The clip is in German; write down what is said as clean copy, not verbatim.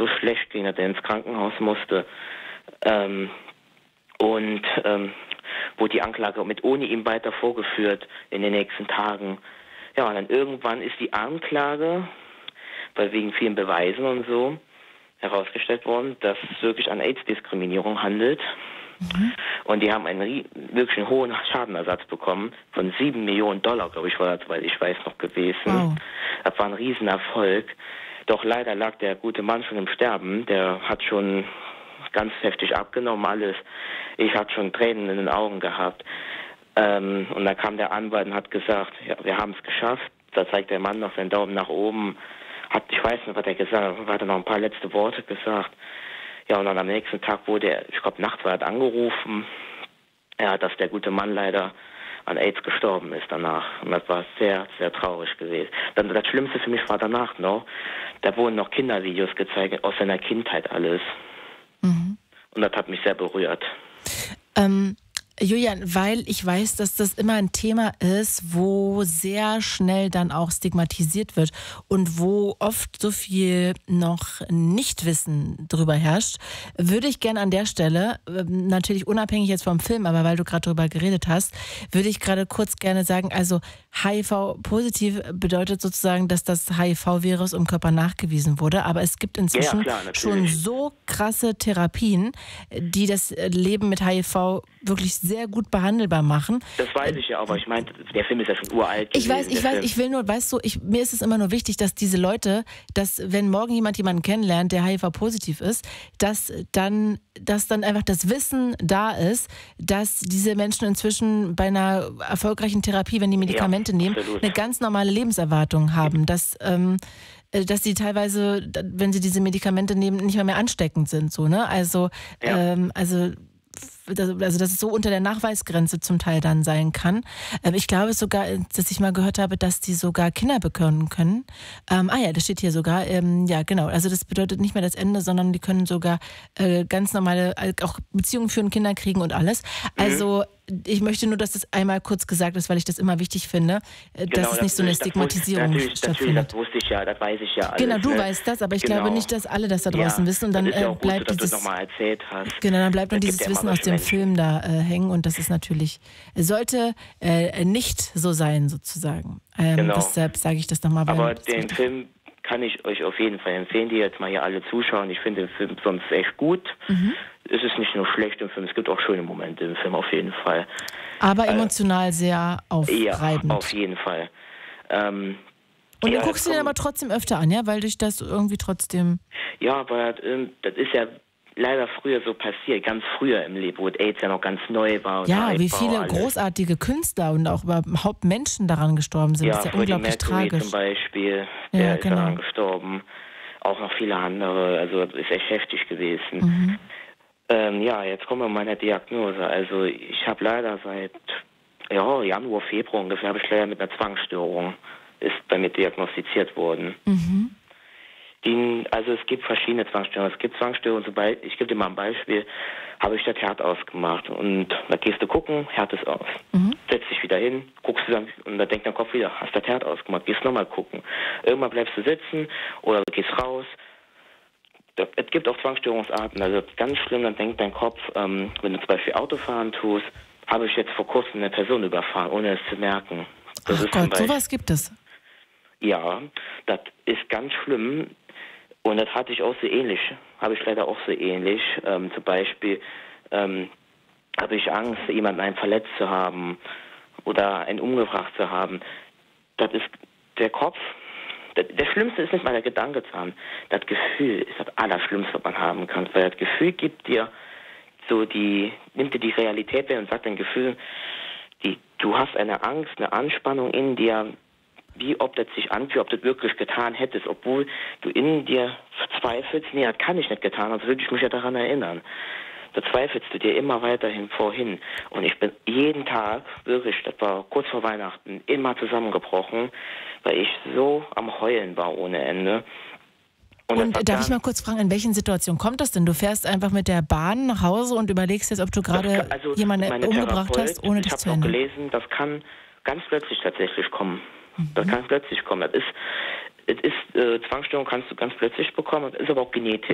so schlecht ging, dass er ins Krankenhaus musste. Wurde die Anklage mit ohne ihm weiter vorgeführt in den nächsten Tagen. Ja, und dann irgendwann ist die Anklage, weil wegen vielen Beweisen und so, herausgestellt worden, dass es wirklich an AIDS-Diskriminierung handelt. Und die haben wirklich einen hohen Schadenersatz bekommen von $7 Millionen, glaube ich, war das, weil ich weiß noch gewesen. Wow. Das war ein Riesenerfolg. Doch leider lag der gute Mann schon im Sterben. Der hat schon ganz heftig abgenommen, alles. Ich hatte schon Tränen in den Augen gehabt. Und da kam der Anwalt und hat gesagt, ja, wir haben es geschafft. Da zeigt der Mann noch seinen Daumen nach oben. Ich weiß nicht, was er gesagt hat, noch ein paar letzte Worte gesagt. Ja, und dann am nächsten Tag wurde er, ich glaube nachts war er angerufen, ja, dass der gute Mann leider an AIDS gestorben ist danach. Und das war sehr, sehr traurig gewesen. Dann das Schlimmste für mich war danach noch, da wurden noch Kindervideos gezeigt, aus seiner Kindheit alles. Und das hat mich sehr berührt. Julian, weil ich weiß, dass das immer ein Thema ist, wo sehr schnell dann auch stigmatisiert wird und wo oft so viel noch Nichtwissen drüber herrscht, würde ich gerne an der Stelle, natürlich unabhängig jetzt vom Film, aber weil du gerade drüber geredet hast, würde ich gerade kurz gerne sagen, also HIV-positiv bedeutet sozusagen, dass das HIV-Virus im Körper nachgewiesen wurde, aber es gibt inzwischen schon so krasse Therapien, die das Leben mit HIV wirklich sehr gut behandelbar machen. Das weiß ich ja, aber ich meine, der Film ist ja schon uralt gewesen. Ich weiß, ich will nur, weißt du, mir ist es immer nur wichtig, dass diese Leute, dass wenn morgen jemanden kennenlernt, der HIV-positiv ist, dass dann einfach das Wissen da ist, dass diese Menschen inzwischen bei einer erfolgreichen Therapie, wenn die Medikamente nehmen, eine ganz normale Lebenserwartung haben, dass sie teilweise, wenn sie diese Medikamente nehmen, nicht mehr ansteckend sind, so, ne? Also dass es so unter der Nachweisgrenze zum Teil dann sein kann. Ich glaube sogar, dass ich mal gehört habe, dass die sogar Kinder bekommen können. Das steht hier sogar. Ja, genau. Also das bedeutet nicht mehr das Ende, sondern die können sogar ganz normale auch Beziehungen führen, Kinder kriegen und alles. Also ich möchte nur, dass das einmal kurz gesagt ist, weil ich das immer wichtig finde, dass es nicht so eine Stigmatisierung stattfindet. Das wusste ich ja, das weiß ich ja alles. Genau, du weißt das, aber ich glaube nicht, dass alle das da draußen wissen. Und dann ist ja auch bleibt gut, dass dieses, du nochmal erzählt hast. Genau, dann bleibt nur dieses Wissen aus dem Film da hängen und das ist natürlich, sollte nicht so sein sozusagen. Deshalb sage ich das nochmal. Aber den Film kann ich euch auf jeden Fall empfehlen, die jetzt mal hier alle zuschauen. Ich finde den Film sonst echt gut. Es ist nicht nur schlecht im Film, es gibt auch schöne Momente im Film auf jeden Fall. Aber emotional sehr aufreibend. Ja, auf jeden Fall. Und du guckst ihn aber trotzdem öfter an, ja? Weil dich das irgendwie trotzdem... Ja, aber das ist ja leider früher so passiert, ganz früher im Leben, wo AIDS ja noch ganz neu war. Und ja, wie viele großartige Künstler und auch überhaupt Menschen daran gestorben sind. Ja, das ist ja unglaublich tragisch. Zum Beispiel, der ist daran gestorben. Auch noch viele andere, also das ist echt heftig gewesen. Jetzt kommen wir zu meiner Diagnose. Also ich habe leider seit Januar, Februar ungefähr, habe ich leider mit einer Zwangsstörung, ist bei mir diagnostiziert worden. Also es gibt verschiedene Zwangsstörungen. Es gibt Zwangsstörungen, ich gebe dir mal ein Beispiel, habe ich das Herd ausgemacht und da gehst du gucken, Herd ist aus. Setzt dich wieder hin, guckst du dann und da denkt dein Kopf wieder, hast das Herd ausgemacht, gehst nochmal gucken. Irgendwann bleibst du sitzen oder du gehst raus. Es gibt auch Zwangsstörungsarten, also ganz schlimm, dann denkt dein Kopf, wenn du zum Beispiel Autofahren tust, habe ich jetzt vor kurzem eine Person überfahren, ohne es zu merken. Ach Gott, sowas gibt es? Ja, das ist ganz schlimm. Und das hatte ich auch so ähnlich, habe ich leider auch so ähnlich. Zum Beispiel habe ich Angst, jemanden einen verletzt zu haben oder einen umgebracht zu haben. Das ist der Kopf. Der Schlimmste ist nicht mal der Gedanke zu haben. Das Gefühl ist das Allerschlimmste, was man haben kann. Weil das Gefühl gibt dir nimmt dir die Realität weg und sagt dein Gefühl, du hast eine Angst, eine Anspannung in dir, wie ob das sich anfühlt, ob du das wirklich getan hättest, obwohl du in dir verzweifelst, nee, das kann ich nicht getan, sonst würde ich mich ja daran erinnern. Da zweifelst du dir immer weiterhin vorhin. Und ich bin jeden Tag, wirklich, das war kurz vor Weihnachten, immer zusammengebrochen, weil ich so am Heulen war ohne Ende. Und darf ich mal kurz fragen, in welchen Situationen kommt das denn? Du fährst einfach mit der Bahn nach Hause und überlegst jetzt, ob du gerade jemanden umgebracht hast, ohne dich zu ändern? Ich habe noch gelesen, das kann ganz plötzlich tatsächlich kommen. Das kann plötzlich kommen. Zwangsstörung kannst du ganz plötzlich bekommen, das ist aber auch genetisch.